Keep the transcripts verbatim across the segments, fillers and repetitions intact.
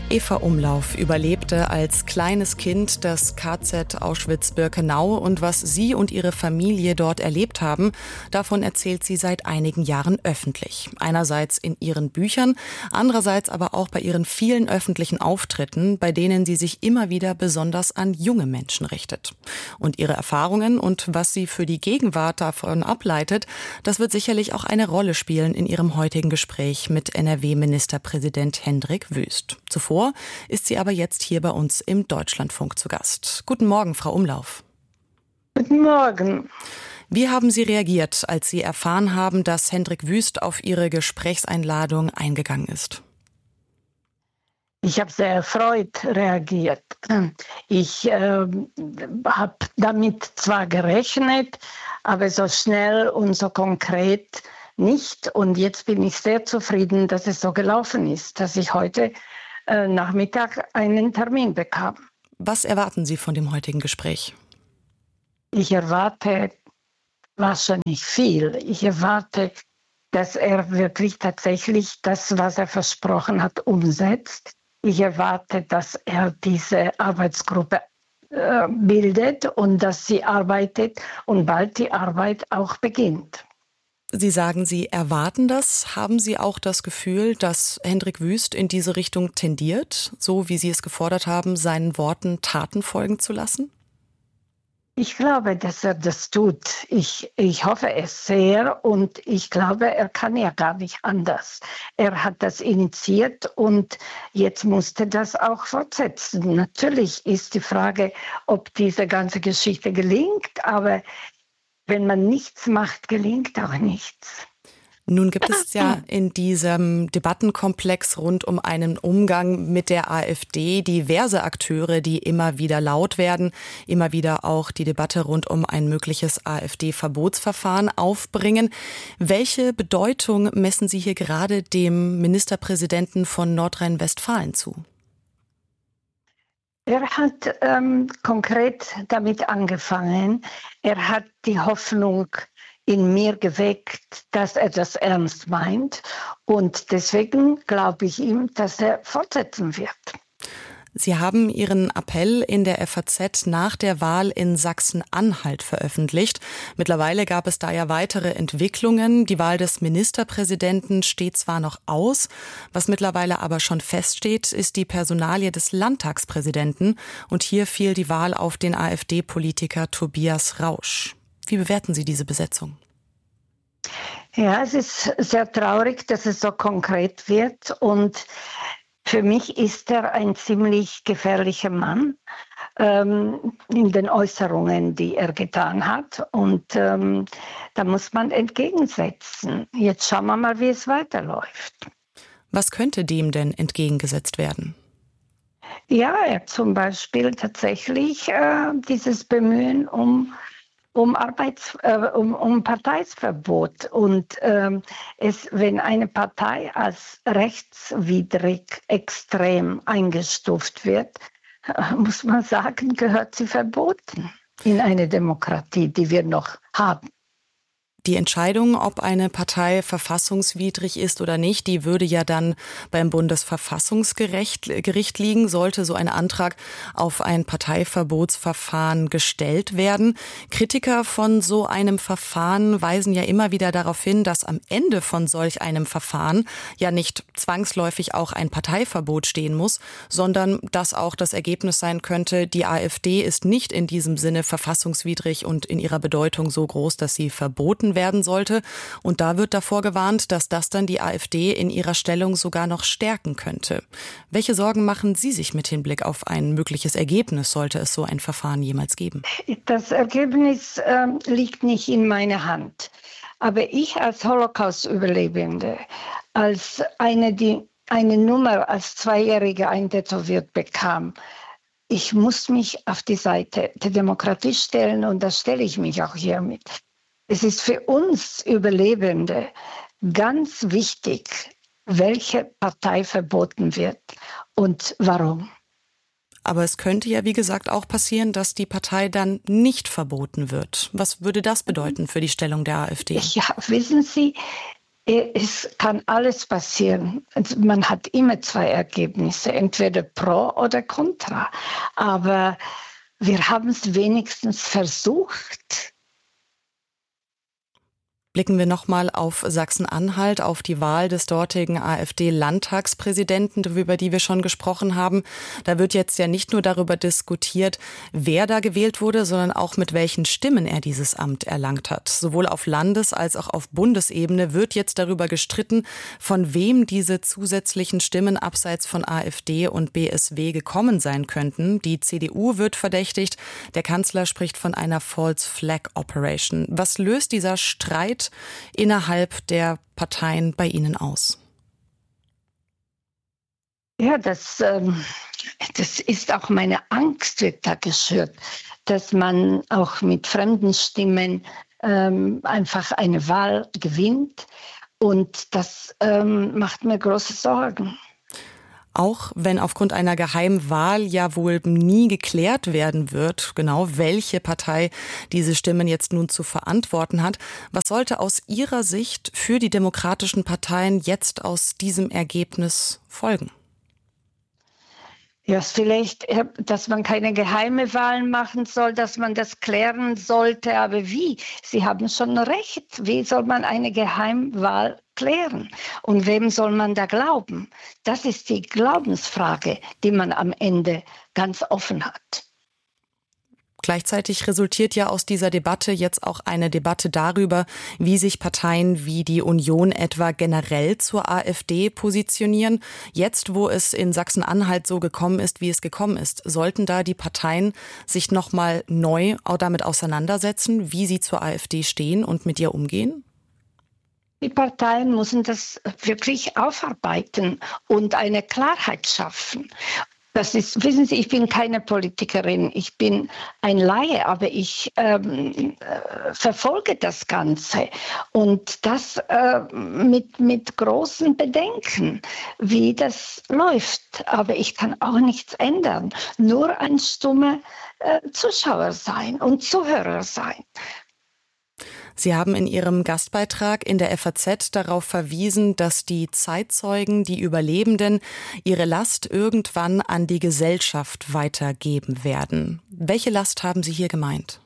Eva Umlauf überlebte als kleines Kind das K Z Auschwitz-Birkenau und was sie und ihre Familie dort erlebt haben, davon erzählt sie seit einigen Jahren öffentlich. Einerseits in ihren Büchern, andererseits aber auch bei ihren vielen öffentlichen Auftritten, bei denen sie sich immer wieder besonders an junge Menschen richtet. Und ihre Erfahrungen und was sie für die Gegenwart davon ableitet, das wird sicherlich auch eine Rolle spielen in ihrem heutigen Gespräch mit N R W-Ministerpräsident Hendrik Wüst. Zuvor ist sie aber jetzt hier bei uns im Deutschlandfunk zu Gast. Guten Morgen, Frau Umlauf. Guten Morgen. Wie haben Sie reagiert, als Sie erfahren haben, dass Hendrik Wüst auf Ihre Gesprächseinladung eingegangen ist? Ich habe sehr erfreut reagiert. Ich äh, habe damit zwar gerechnet, aber so schnell und so konkret nicht. Und jetzt bin ich sehr zufrieden, dass es so gelaufen ist, dass ich heute äh, Nachmittag einen Termin bekam. Was erwarten Sie von dem heutigen Gespräch? Ich erwarte wahrscheinlich viel. Ich erwarte, dass er wirklich tatsächlich das, was er versprochen hat, umsetzt. Ich erwarte, dass er diese Arbeitsgruppe äh, bildet und dass sie arbeitet und bald die Arbeit auch beginnt. Sie sagen, Sie erwarten das. Haben Sie auch das Gefühl, dass Hendrik Wüst in diese Richtung tendiert, so wie Sie es gefordert haben, seinen Worten Taten folgen zu lassen? Ich glaube, dass er das tut. Ich, ich hoffe es sehr und ich glaube, er kann ja gar nicht anders. Er hat das initiiert und jetzt musste das auch fortsetzen. Natürlich ist die Frage, ob diese ganze Geschichte gelingt, aber wenn man nichts macht, gelingt auch nichts. Nun gibt es ja in diesem Debattenkomplex rund um einen Umgang mit der AfD diverse Akteure, die immer wieder laut werden, immer wieder auch die Debatte rund um ein mögliches AfD-Verbotsverfahren aufbringen. Welche Bedeutung messen Sie hier gerade dem Ministerpräsidenten von Nordrhein-Westfalen zu? Er hat ähm, konkret damit angefangen. Er hat die Hoffnung in mir geweckt, dass er das ernst meint. Und deswegen glaube ich ihm, dass er fortsetzen wird. Sie haben Ihren Appell in der F A Z nach der Wahl in Sachsen-Anhalt veröffentlicht. Mittlerweile gab es da ja weitere Entwicklungen. Die Wahl des Ministerpräsidenten steht zwar noch aus, was mittlerweile aber schon feststeht, ist die Personalie des Landtagspräsidenten. Und hier fiel die Wahl auf den AfD-Politiker Tobias Rausch. Wie bewerten Sie diese Besetzung? Ja, es ist sehr traurig, dass es so konkret wird. Und für mich ist er ein ziemlich gefährlicher Mann ähm, in den Äußerungen, die er getan hat. Und ähm, da muss man entgegensetzen. Jetzt schauen wir mal, wie es weiterläuft. Was könnte dem denn entgegengesetzt werden? Ja, er zum Beispiel tatsächlich äh, dieses Bemühen um Um, Arbeits-, äh, um, um Parteiverbot. Und ähm, es, wenn eine Partei als rechtswidrig extrem eingestuft wird, äh, muss man sagen, gehört sie verboten in eine Demokratie, die wir noch haben. Die Entscheidung, ob eine Partei verfassungswidrig ist oder nicht, die würde ja dann beim Bundesverfassungsgericht liegen, sollte so ein Antrag auf ein Parteiverbotsverfahren gestellt werden. Kritiker von so einem Verfahren weisen ja immer wieder darauf hin, dass am Ende von solch einem Verfahren ja nicht zwangsläufig auch ein Parteiverbot stehen muss, sondern dass auch das Ergebnis sein könnte, die AfD ist nicht in diesem Sinne verfassungswidrig und in ihrer Bedeutung so groß, dass sie verboten werden sollte. Und da wird davor gewarnt, dass das dann die AfD in ihrer Stellung sogar noch stärken könnte. Welche Sorgen machen Sie sich mit Hinblick auf ein mögliches Ergebnis, sollte es so ein Verfahren jemals geben? Das Ergebnis äh, liegt nicht in meiner Hand. Aber ich als Holocaust-Überlebende, als eine, die eine Nummer als Zweijährige eintätowiert bekam, ich muss mich auf die Seite der Demokratie stellen und da stelle ich mich auch hiermit. Es ist für uns Überlebende ganz wichtig, welche Partei verboten wird und warum. Aber es könnte ja, wie gesagt, auch passieren, dass die Partei dann nicht verboten wird. Was würde das bedeuten für die Stellung der AfD? Ja, wissen Sie, Es kann alles passieren. Also man hat immer zwei Ergebnisse, entweder pro oder contra. Aber wir haben es wenigstens versucht. Blicken wir nochmal auf Sachsen-Anhalt, auf die Wahl des dortigen AfD-Landtagspräsidenten, über die wir schon gesprochen haben. Da wird jetzt ja nicht nur darüber diskutiert, wer da gewählt wurde, sondern auch mit welchen Stimmen er dieses Amt erlangt hat. Sowohl auf Landes- als auch auf Bundesebene wird jetzt darüber gestritten, von wem diese zusätzlichen Stimmen abseits von AfD und B S W gekommen sein könnten. Die C D U wird verdächtigt. Der Kanzler spricht von einer False Flag Operation. Was löst dieser Streit innerhalb der Parteien bei Ihnen aus? Ja, das, ähm, das ist auch meine Angst, wird da geschürt, dass man auch mit fremden Stimmen ähm, einfach eine Wahl gewinnt. Und das ähm, macht mir große Sorgen. Auch wenn aufgrund einer Geheimwahl ja wohl nie geklärt werden wird, genau welche Partei diese Stimmen jetzt nun zu verantworten hat. Was sollte aus Ihrer Sicht für die demokratischen Parteien jetzt aus diesem Ergebnis folgen? Ja, vielleicht, dass man keine geheime Wahlen machen soll, dass man das klären sollte. Aber wie? Sie haben schon recht. Wie soll man eine Geheimwahl klären? Und wem soll man da glauben? Das ist die Glaubensfrage, die man am Ende ganz offen hat. Gleichzeitig resultiert ja aus dieser Debatte jetzt auch eine Debatte darüber, wie sich Parteien wie die Union etwa generell zur AfD positionieren. Jetzt, wo es in Sachsen-Anhalt so gekommen ist, wie es gekommen ist, sollten da die Parteien sich nochmal neu damit auseinandersetzen, wie sie zur AfD stehen und mit ihr umgehen? Die Parteien müssen das wirklich aufarbeiten und eine Klarheit schaffen. Das ist, wissen Sie, ich bin keine Politikerin, ich bin ein Laie, aber ich ähm, äh, verfolge das Ganze und das äh, mit, mit großen Bedenken, wie das läuft. Aber ich kann auch nichts ändern, nur ein stummer äh, Zuschauer sein und Zuhörer sein. Sie haben in Ihrem Gastbeitrag in der F A Z darauf verwiesen, dass die Zeitzeugen, die Überlebenden, ihre Last irgendwann an die Gesellschaft weitergeben werden. Welche Last haben Sie hier gemeint?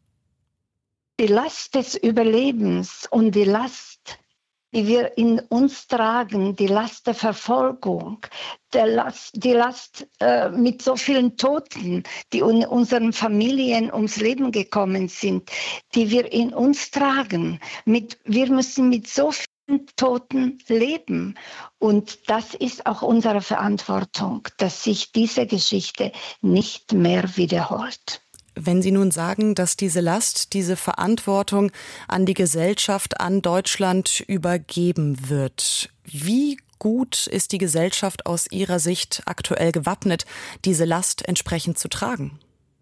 Die Last des Überlebens und die Last, die wir in uns tragen, die Last der Verfolgung, der Last, die Last äh, mit so vielen Toten, die in unseren Familien ums Leben gekommen sind, die wir in uns tragen. Mit, wir müssen mit so vielen Toten leben. Und das ist auch unsere Verantwortung, dass sich diese Geschichte nicht mehr wiederholt. Wenn Sie nun sagen, dass diese Last, diese Verantwortung an die Gesellschaft, an Deutschland übergeben wird, wie gut ist die Gesellschaft aus Ihrer Sicht aktuell gewappnet, diese Last entsprechend zu tragen?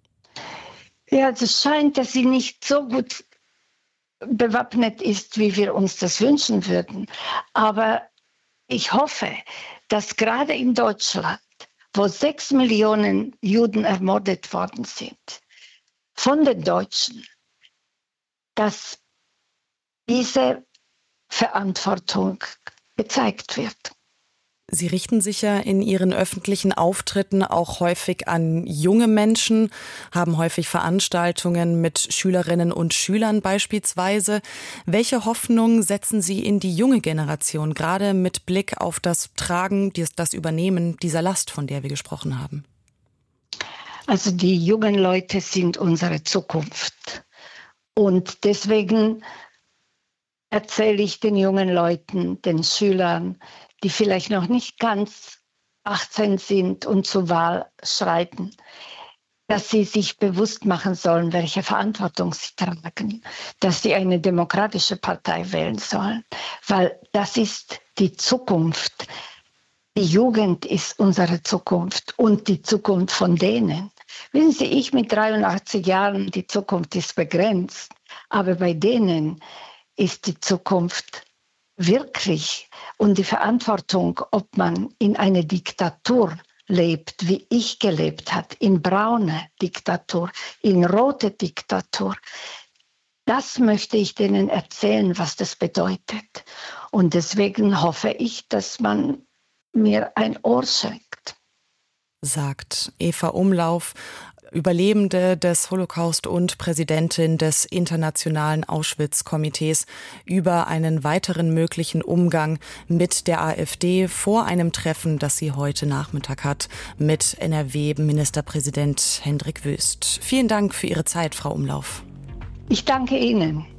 Ja, es scheint, dass sie nicht so gut bewappnet ist, wie wir uns das wünschen würden. Aber ich hoffe, dass gerade in Deutschland, wo sechs Millionen Juden ermordet worden sind, von den Deutschen, dass diese Verantwortung gezeigt wird. Sie richten sich ja in Ihren öffentlichen Auftritten auch häufig an junge Menschen, haben häufig Veranstaltungen mit Schülerinnen und Schülern beispielsweise. Welche Hoffnung setzen Sie in die junge Generation, gerade mit Blick auf das Tragen, das Übernehmen dieser Last, von der wir gesprochen haben? Also die jungen Leute sind unsere Zukunft. Und deswegen erzähle ich den jungen Leuten, den Schülern, die vielleicht noch nicht ganz achtzehn sind und zur Wahl schreiten, dass sie sich bewusst machen sollen, welche Verantwortung sie tragen, dass sie eine demokratische Partei wählen sollen, weil das ist die Zukunft. Die Jugend ist unsere Zukunft und die Zukunft von denen. Wissen Sie, ich mit dreiundachtzig Jahren, die Zukunft ist begrenzt, aber bei denen ist die Zukunft wirklich und die Verantwortung, ob man in einer Diktatur lebt, wie ich gelebt habe, in braune Diktatur, in rote Diktatur, Das möchte ich denen erzählen, was das bedeutet. Und deswegen hoffe ich, dass man mir ein Ohr schenkt. Sagt Eva Umlauf, Überlebende des Holocaust und Präsidentin des Internationalen Auschwitz-Komitees, über einen weiteren möglichen Umgang mit der AfD vor einem Treffen, das sie heute Nachmittag hat, mit N R W-Ministerpräsident Hendrik Wüst. Vielen Dank für Ihre Zeit, Frau Umlauf. Ich danke Ihnen.